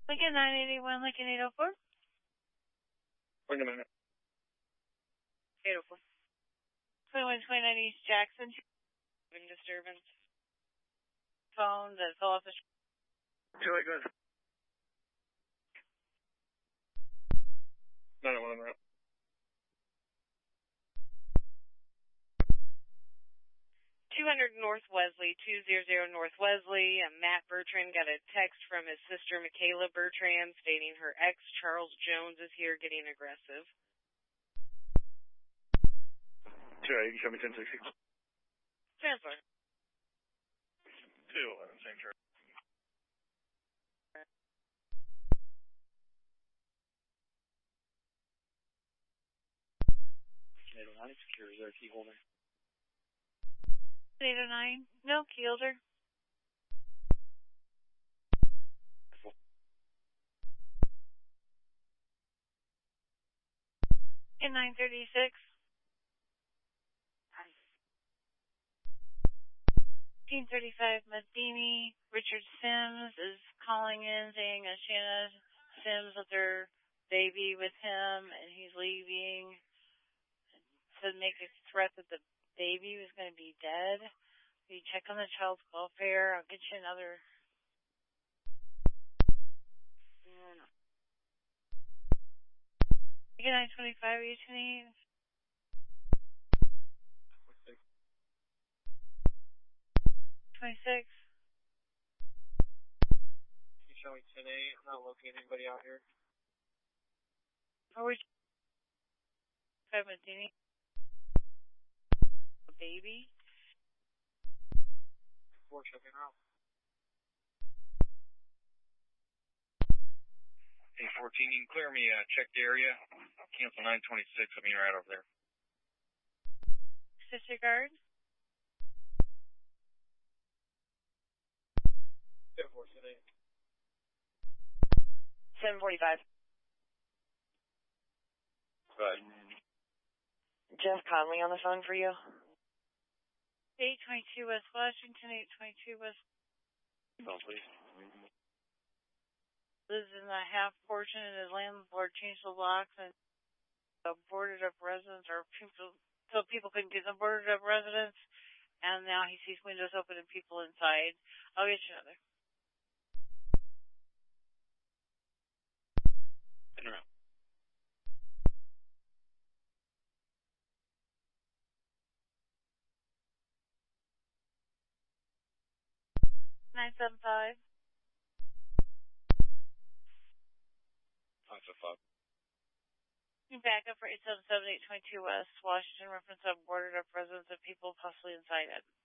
Lincoln 981, Lincoln 804. Wait a minute. 804. 2129 East Jackson. Disturbance. Phone that fell off the. Too late, good. 911 route. 200 North Wesley, 200 North Wesley. Matt Bertrand got a text from his sister Michaela Bertrand stating her ex Charles Jones is here getting aggressive. 280, show me 1060. Transfer. 211, same church. Secure reserve key holder. 809, no key holder. In 936. 1835 Matheny. Richard Sims is calling in saying Shanna Sims with her baby with him and he's leaving. To make a threat that the baby was going to be dead. You check on the child's welfare. I'll get you another. You get 925 each need. 26. Can you show me 10-8? I'm not locating anybody out here. Or would you 5 Matheny? A baby? 4 checking out. 814, you can clear me, check the area. Cancel 926, I'll be right over there. Disregard? 745. Go ahead. Jeff Conley on the phone for you. 822 West Washington, 822 West. Phone, please. Lives in the half portion and his landlord changed the locks and boarded up residents or people, so people couldn't get in the boarded up residents. And now he sees windows open and people inside. I'll get you another. Interrupt. 975. 555. You back up for 877, 822 West Washington, reference on boarded up residents and people possibly inside it.